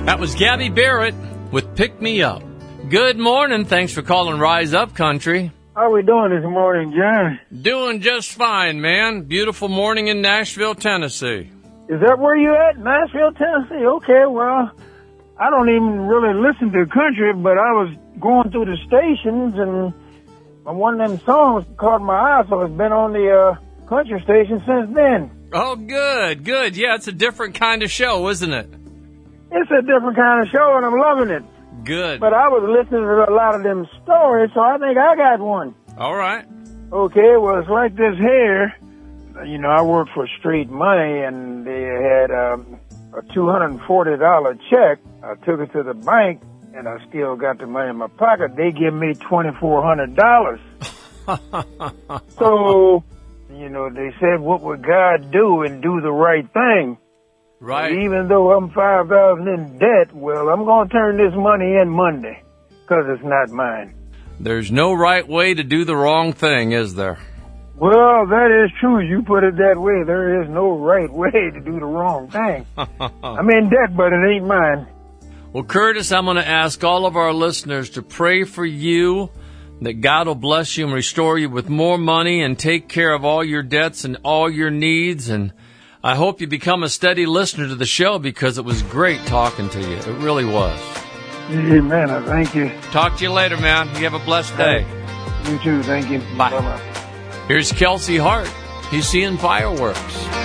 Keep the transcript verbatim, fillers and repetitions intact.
That was Gabby Barrett with Pick Me Up. Good morning. Thanks for calling Rise Up Country. How we doing this morning, John? Doing just fine, man. Beautiful morning in Nashville, Tennessee. Is that where you at? Nashville, Tennessee? Okay, well, I don't even really listen to country, but I was going through the stations, and one of them songs caught my eye, so it's been on the uh, country station since then. Oh, good, good. Yeah, it's a different kind of show, isn't it? It's a different kind of show, and I'm loving it. Good. But I was listening to a lot of them stories, so I think I got one. All right. Okay, well, it's like this here. You know, I worked for Street Money, and they had um, a two hundred forty dollars check. I took it to the bank, and I still got the money in my pocket. They give me twenty-four hundred dollars. So, you know, they said, what would God do and do the right thing? Right. And even though I'm five thousand dollars in debt, well, I'm going to turn this money in Monday because it's not mine. There's no right way to do the wrong thing, is there? Well, that is true. You put it that way. There is no right way to do the wrong thing. I'm in debt, but it ain't mine. Well, Curtis, I'm going to ask all of our listeners to pray for you, that God will bless you and restore you with more money and take care of all your debts and all your needs. And I hope you become a steady listener to the show because it was great talking to you. It really was. Amen. I thank you. Talk to you later, man. You have a blessed day. You too. Thank you. Bye. Bye-bye. Here's Kelsey Hart. He's seeing fireworks.